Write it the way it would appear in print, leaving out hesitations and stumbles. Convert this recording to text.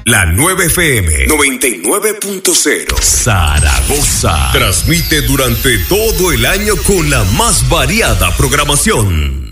La 9 FM 99.0 Zaragoza transmite durante todo el año con la más variada programación.